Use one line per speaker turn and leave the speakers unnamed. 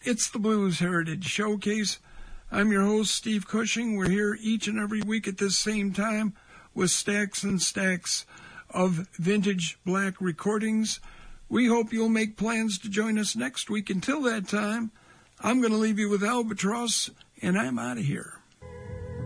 It's the Blues Heritage Showcase. I'm your host, Steve Cushing. We're here each and every week at this same time with stacks and stacks of vintage black recordings. We hope you'll make plans to join us next week. Until that time, I'm going to leave you with Albatross, and I'm out of here.